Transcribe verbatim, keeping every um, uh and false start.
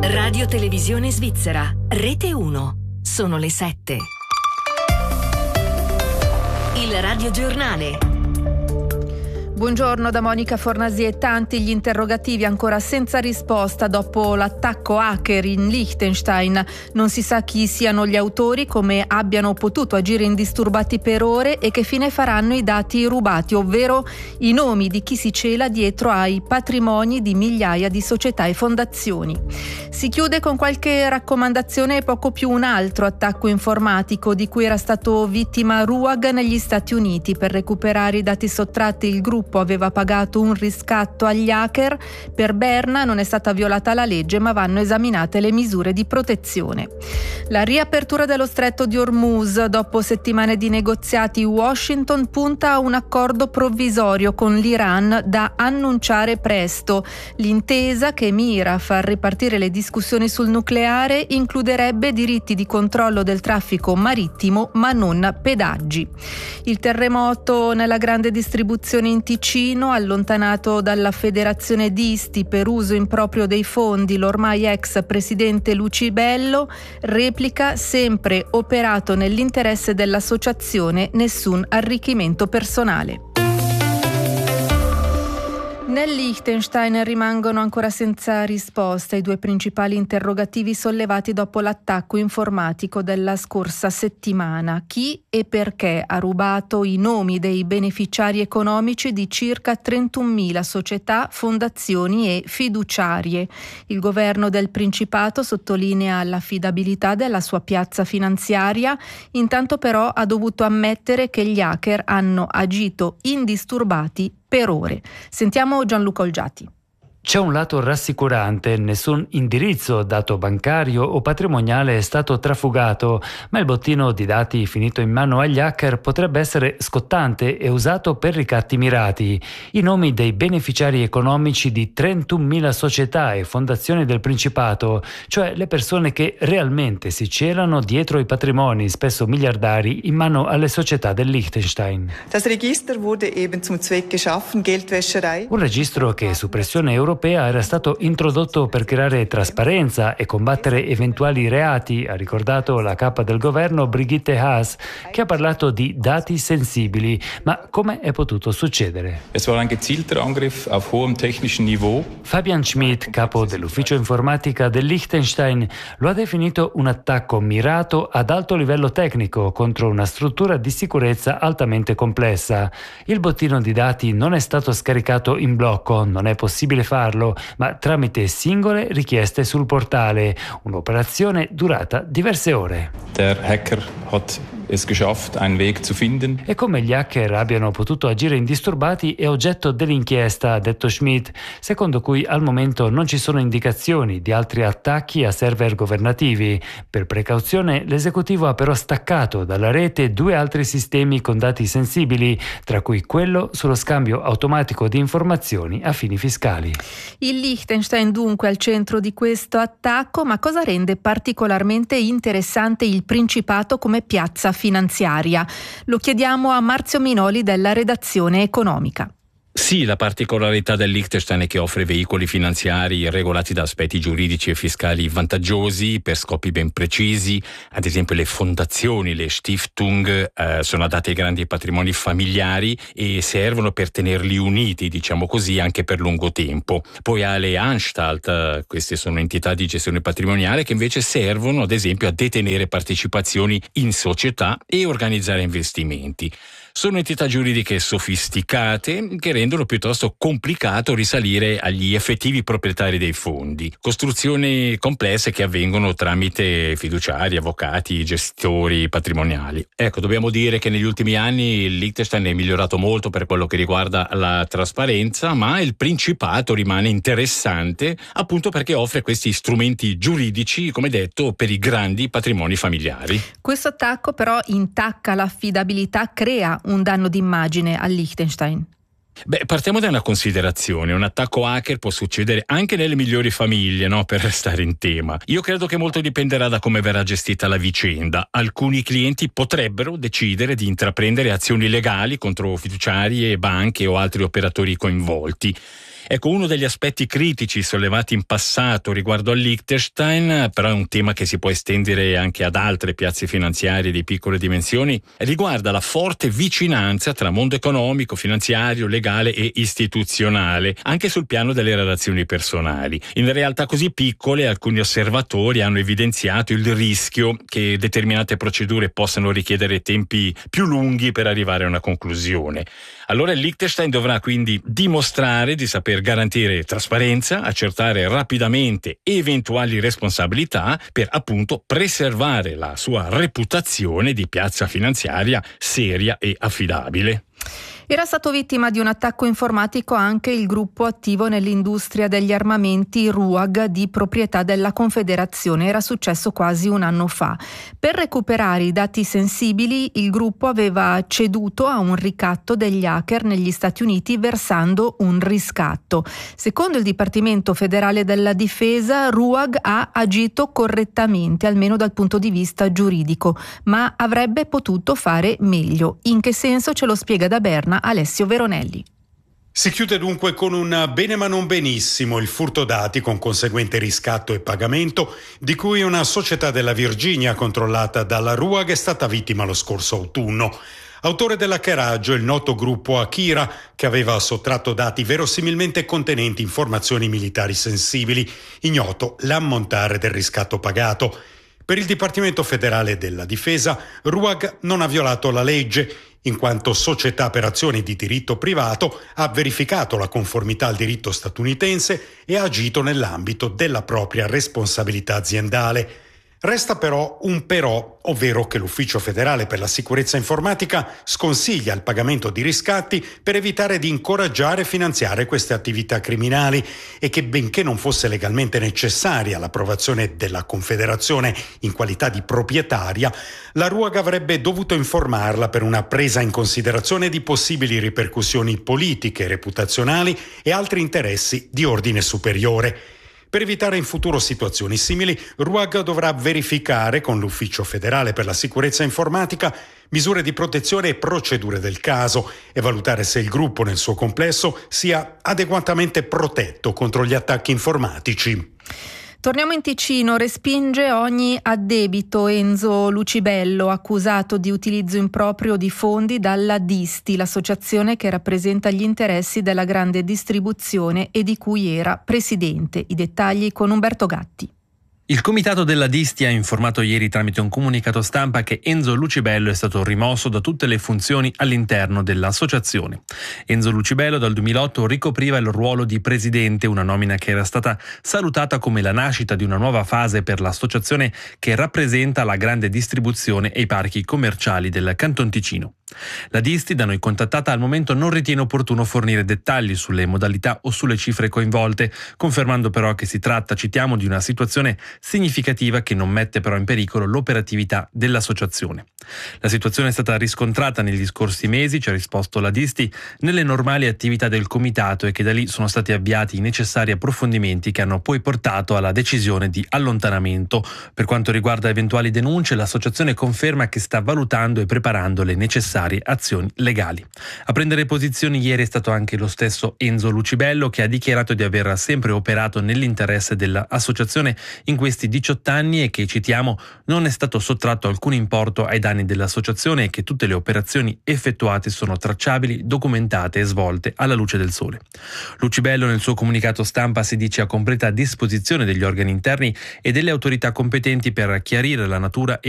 Radio Televisione Svizzera, Rete uno. Sono le sette. Il radiogiornale. Buongiorno da Monica Fornasi. Tanti gli interrogativi ancora senza risposta dopo l'attacco hacker in Liechtenstein. Non si sa chi siano gli autori, come abbiano potuto agire indisturbati per ore e che fine faranno i dati rubati, ovvero i nomi di chi si cela dietro ai patrimoni di migliaia di società e fondazioni. Si chiude con qualche raccomandazione e poco più un altro attacco informatico di cui era stato vittima Ruag negli Stati Uniti. Per recuperare i dati sottratti il gruppo aveva pagato un riscatto agli hacker. Per Berna non è stata violata la legge, ma vanno esaminate le misure di protezione. La riapertura dello stretto di Hormuz. Dopo settimane di negoziati, Washington punta a un accordo provvisorio con l'Iran da annunciare presto. L'intesa, che mira a far ripartire le discussioni sul nucleare, includerebbe diritti di controllo del traffico marittimo, ma non pedaggi. Il terremoto nella grande distribuzione in Ticino, allontanato dalla federazione Disti per uso improprio dei fondi l'ormai ex presidente Luci Bello, replica: sempre operato nell'interesse dell'associazione, nessun arricchimento personale. Nel Liechtenstein rimangono ancora senza risposta i due principali interrogativi sollevati dopo l'attacco informatico della scorsa settimana. Chi e perché ha rubato i nomi dei beneficiari economici di circa trentunomila società, fondazioni e fiduciarie? Il governo del Principato sottolinea l'affidabilità della sua piazza finanziaria, intanto però ha dovuto ammettere che gli hacker hanno agito indisturbati per ore. Sentiamo Gianluca Olgiati. C'è un lato rassicurante: nessun indirizzo, dato bancario o patrimoniale è stato trafugato, ma il bottino di dati finito in mano agli hacker potrebbe essere scottante e usato per ricatti mirati. I nomi dei beneficiari economici di trentunomila società e fondazioni del Principato, cioè le persone che realmente si celano dietro i patrimoni, spesso miliardari, in mano alle società del Liechtenstein. Das Register wurde eben zum Zweck geschaffen, Geldwäscherei. Un registro che su pressione europea era stato introdotto per creare trasparenza e combattere eventuali reati, ha ricordato la capa del governo Brigitte Haas, che ha parlato di dati sensibili. Ma come è potuto succedere? Es war ein gezielter Angriff auf hohem technischen Niveau. Fabian Schmidt, capo dell'ufficio informatica del Liechtenstein, lo ha definito un attacco mirato ad alto livello tecnico contro una struttura di sicurezza altamente complessa. Il bottino di dati non è stato scaricato in blocco, non è possibile farlo, ma tramite singole richieste sul portale, un'operazione durata diverse ore. Der Hacker hat es geschafft, einen Weg zu finden. E come gli hacker abbiano potuto agire indisturbati è oggetto dell'inchiesta, ha detto Schmidt, secondo cui al momento non ci sono indicazioni di altri attacchi a server governativi. Per precauzione l'esecutivo ha però staccato dalla rete due altri sistemi con dati sensibili, tra cui quello sullo scambio automatico di informazioni a fini fiscali. Il Liechtenstein dunque al centro di questo attacco, ma cosa rende particolarmente interessante il Principato come piazza finanziaria? Lo chiediamo a Marzio Minoli della redazione economica. Sì, la particolarità del Liechtenstein è che offre veicoli finanziari regolati da aspetti giuridici e fiscali vantaggiosi per scopi ben precisi. Ad esempio le fondazioni, le Stiftung, eh, sono adatte ai grandi patrimoni familiari e servono per tenerli uniti, diciamo così, anche per lungo tempo. Poi ha le Anstalt, eh, queste sono entità di gestione patrimoniale che invece servono ad esempio a detenere partecipazioni in società e organizzare investimenti. Sono entità giuridiche sofisticate che rendono piuttosto complicato risalire agli effettivi proprietari dei fondi. Costruzioni complesse che avvengono tramite fiduciari, avvocati, gestori patrimoniali. Ecco, dobbiamo dire che negli ultimi anni il Liechtenstein è migliorato molto per quello che riguarda la trasparenza, ma il Principato rimane interessante appunto perché offre questi strumenti giuridici, come detto, per i grandi patrimoni familiari. Questo attacco però intacca l'affidabilità, crea un danno d'immagine al Liechtenstein. Beh, partiamo da una considerazione. Un attacco hacker può succedere anche nelle migliori famiglie, no? Per restare in tema. Io credo che molto dipenderà da come verrà gestita la vicenda. Alcuni clienti potrebbero decidere di intraprendere azioni legali contro fiduciari e banche o altri operatori coinvolti. Ecco, uno degli aspetti critici sollevati in passato riguardo al Liechtenstein, però è un tema che si può estendere anche ad altre piazze finanziarie di piccole dimensioni, riguarda la forte vicinanza tra mondo economico, finanziario, legale e istituzionale, anche sul piano delle relazioni personali. In realtà così piccole, alcuni osservatori hanno evidenziato il rischio che determinate procedure possano richiedere tempi più lunghi per arrivare a una conclusione. Allora il Liechtenstein dovrà quindi dimostrare di saper garantire trasparenza, accertare rapidamente eventuali responsabilità per appunto preservare la sua reputazione di piazza finanziaria seria e affidabile. Era stato vittima di un attacco informatico anche il gruppo attivo nell'industria degli armamenti RUAG di proprietà della Confederazione. Era successo quasi un anno fa. Per recuperare i dati sensibili, il gruppo aveva ceduto a un ricatto degli hacker negli Stati Uniti versando un riscatto. Secondo il Dipartimento Federale della Difesa, RUAG ha agito correttamente, almeno dal punto di vista giuridico, ma avrebbe potuto fare meglio. In che senso? Ce lo spiega da Berna Alessio Veronelli. Si chiude dunque con un bene ma non benissimo il furto dati con conseguente riscatto e pagamento di cui una società della Virginia controllata dalla RUAG è stata vittima lo scorso autunno. Autore dell'hackeraggio il noto gruppo Akira, che aveva sottratto dati verosimilmente contenenti informazioni militari sensibili, ignoto l'ammontare del riscatto pagato. Per il Dipartimento Federale della Difesa, RUAG non ha violato la legge, in quanto società per azioni di diritto privato ha verificato la conformità al diritto statunitense e ha agito nell'ambito della propria responsabilità aziendale. Resta però un però, ovvero che l'Ufficio federale per la sicurezza informatica sconsiglia il pagamento di riscatti per evitare di incoraggiare e finanziare queste attività criminali e che, benché non fosse legalmente necessaria l'approvazione della Confederazione in qualità di proprietaria, la RUAG avrebbe dovuto informarla per una presa in considerazione di possibili ripercussioni politiche, reputazionali e altri interessi di ordine superiore. Per evitare in futuro situazioni simili, RUAG dovrà verificare con l'Ufficio federale per la sicurezza informatica misure di protezione e procedure del caso e valutare se il gruppo nel suo complesso sia adeguatamente protetto contro gli attacchi informatici. Torniamo in Ticino, respinge ogni addebito Enzo Lucibello, accusato di utilizzo improprio di fondi dalla Disti, l'associazione che rappresenta gli interessi della grande distribuzione e di cui era presidente. I dettagli con Umberto Gatti. Il comitato della Disti ha informato ieri tramite un comunicato stampa che Enzo Lucibello è stato rimosso da tutte le funzioni all'interno dell'associazione. Enzo Lucibello dal duemilaotto ricopriva il ruolo di presidente, una nomina che era stata salutata come la nascita di una nuova fase per l'associazione che rappresenta la grande distribuzione e i parchi commerciali del Canton Ticino. La Disti, da noi contattata, al momento non ritiene opportuno fornire dettagli sulle modalità o sulle cifre coinvolte, confermando però che si tratta, citiamo, di una situazione significativa che non mette però in pericolo l'operatività dell'associazione. La situazione è stata riscontrata negli scorsi mesi, ci ha risposto la Disti, nelle normali attività del comitato e che da lì sono stati avviati i necessari approfondimenti che hanno poi portato alla decisione di allontanamento. Per quanto riguarda eventuali denunce, l'associazione conferma che sta valutando e preparando le necessarie azioni legali. A prendere posizioni ieri è stato anche lo stesso Enzo Lucibello, che ha dichiarato di aver sempre operato nell'interesse dell'associazione in questi diciotto anni e che, citiamo, non è stato sottratto alcun importo ai danni dell'associazione e che tutte le operazioni effettuate sono tracciabili, documentate e svolte alla luce del sole. Lucibello nel suo comunicato stampa si dice a completa disposizione degli organi interni e delle autorità competenti per chiarire la natura e